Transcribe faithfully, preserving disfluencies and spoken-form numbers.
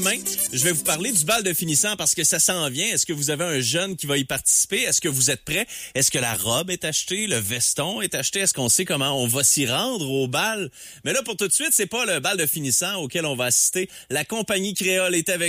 Demain, je vais vous parler du bal de finissant parce que ça s'en vient. Est-ce que vous avez un jeune qui va y participer? Est-ce que vous êtes prêts? Est-ce que la robe est achetée? Le veston est acheté? Est-ce qu'on sait comment on va s'y rendre au bal? Mais là, pour tout de suite, c'est pas le bal de finissant auquel on va assister. La compagnie créole est avec